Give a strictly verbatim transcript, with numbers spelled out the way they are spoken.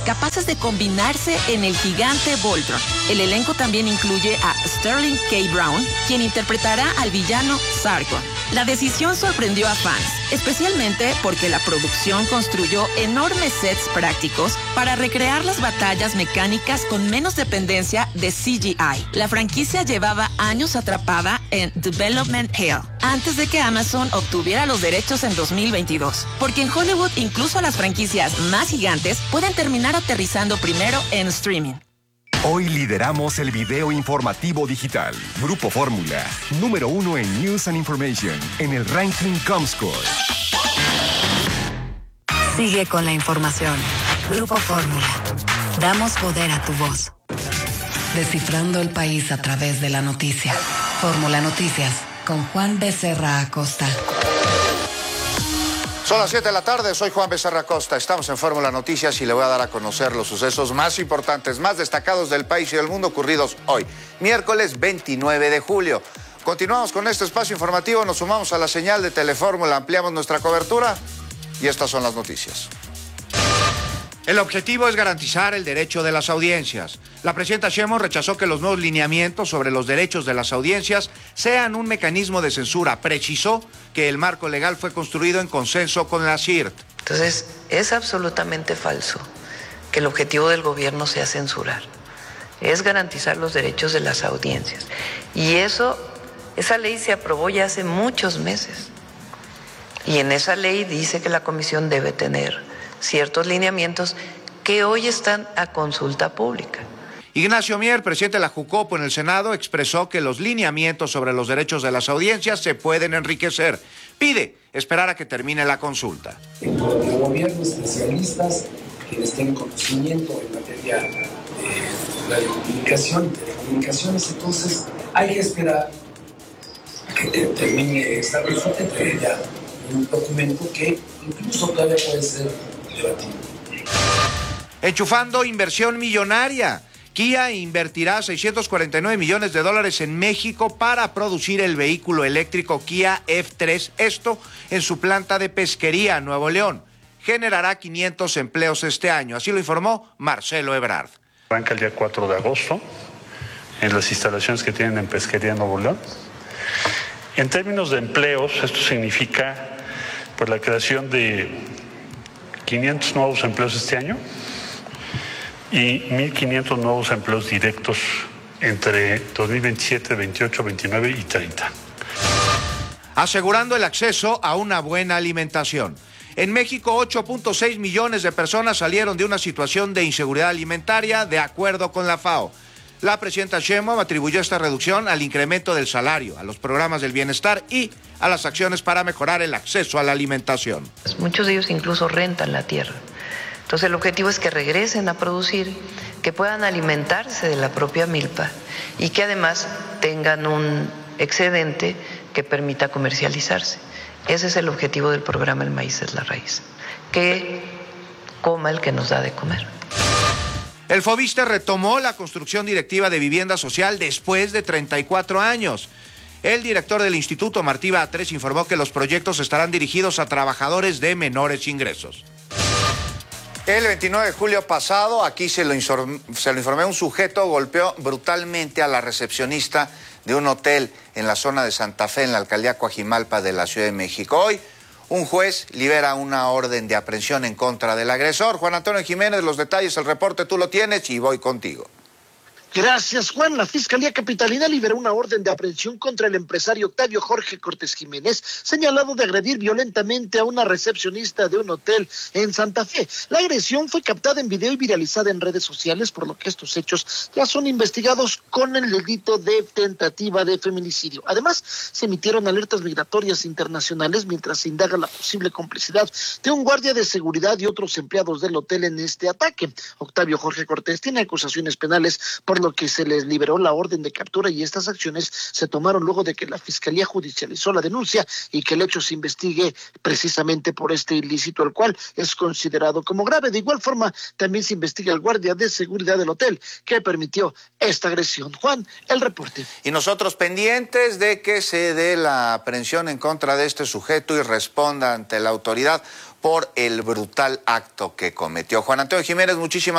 capaces de combinarse en el gigante Voltron. El elenco también incluye a Sterling K. Brown, quien interpretará al villano Sargon. La decisión sorprendió a fans, especialmente porque la producción construyó enormes sets prácticos para recrear las batallas mecánicas con menos dependencia de C G I. La franquicia llevaba años atrapada en Development Hell, antes de que Amazon obtuviera los derechos en dos mil veintidós. Porque en Hollywood incluso las franquicias más gigantes pueden terminar aterrizando primero en streaming. Hoy lideramos el video informativo digital. Grupo Fórmula, número uno en News and Information, en el ranking Comscore. Sigue con la información. Grupo Fórmula. Damos poder a tu voz. Descifrando el país a través de la noticia. Fórmula Noticias, con Juan Becerra Acosta. Son las siete de la tarde, soy Juan Becerra Acosta, estamos en Fórmula Noticias y le voy a dar a conocer los sucesos más importantes, más destacados del país y del mundo ocurridos hoy, miércoles veintinueve de julio. Continuamos con este espacio informativo, nos sumamos a la señal de Telefórmula, ampliamos nuestra cobertura y estas son las noticias. El objetivo es garantizar el derecho de las audiencias. La presidenta Sheinbaum rechazó que los nuevos lineamientos sobre los derechos de las audiencias sean un mecanismo de censura. Precisó que el marco legal fue construido en consenso con la C I R T. Entonces, es absolutamente falso que el objetivo del gobierno sea censurar. Es garantizar los derechos de las audiencias. Y eso, esa ley se aprobó ya hace muchos meses. Y en esa ley dice que la comisión debe tener ciertos lineamientos que hoy están a consulta pública. Ignacio Mier, presidente de la Jucopo en el Senado, expresó que los lineamientos sobre los derechos de las audiencias se pueden enriquecer. Pide esperar a que termine la consulta. El gobierno, especialistas, quienes tengan conocimiento en materia de radiocomunicación y telecomunicaciones, entonces hay que esperar a que termine esta consulta y tener ya un documento que incluso todavía puede ser debatido. Enchufando inversión millonaria. Kia invertirá seiscientos cuarenta y nueve millones de dólares en México para producir el vehículo eléctrico Kia F tres, esto en su planta de Pesquería, Nuevo León. Generará quinientos empleos este año, así lo informó Marcelo Ebrard. Arranca el día cuatro de agosto en las instalaciones que tienen en Pesquería, Nuevo León. En términos de empleos, esto significa pues, la creación de quinientos nuevos empleos este año y mil quinientos nuevos empleos directos entre dos mil veintisiete, veintiocho, veintinueve y treinta. Asegurando el acceso a una buena alimentación. En México, ocho punto seis millones de personas salieron de una situación de inseguridad alimentaria, de acuerdo con la FAO. La presidenta Sheinbaum atribuyó esta reducción al incremento del salario, a los programas del bienestar y a las acciones para mejorar el acceso a la alimentación. Muchos de ellos incluso rentan la tierra. Entonces el objetivo es que regresen a producir, que puedan alimentarse de la propia milpa y que además tengan un excedente que permita comercializarse. Ese es el objetivo del programa El Maíz es la Raíz, que coma el que nos da de comer. El Fobiste retomó la construcción directiva de vivienda social después de treinta y cuatro años. El director del Instituto, Martí Batres, informó que los proyectos estarán dirigidos a trabajadores de menores ingresos. El veintinueve de julio pasado, aquí se lo, inform, se lo informé, un sujeto golpeó brutalmente a la recepcionista de un hotel en la zona de Santa Fe, en la alcaldía Coajimalpa de la Ciudad de México. Hoy, un juez libera una orden de aprehensión en contra del agresor. Juan Antonio Jiménez, los detalles, el reporte tú lo tienes y voy contigo. Gracias, Juan. La Fiscalía Capitalina liberó una orden de aprehensión contra el empresario Octavio Jorge Cortés Jiménez, señalado de agredir violentamente a una recepcionista de un hotel en Santa Fe. La agresión fue captada en video y viralizada en redes sociales, por lo que estos hechos ya son investigados con el delito de tentativa de feminicidio. Además, se emitieron alertas migratorias internacionales mientras se indaga la posible complicidad de un guardia de seguridad y otros empleados del hotel en este ataque. Octavio Jorge Cortés tiene acusaciones penales, por lo que se les liberó la orden de captura y estas acciones se tomaron luego de que la Fiscalía judicializó la denuncia y que el hecho se investigue precisamente por este ilícito, el cual es considerado como grave. De igual forma, también se investiga el guardia de seguridad del hotel que permitió esta agresión. Juan, el reporte. Y nosotros pendientes de que se dé la aprehensión en contra de este sujeto y responda ante la autoridad por el brutal acto que cometió. Juan Antonio Jiménez, muchísimas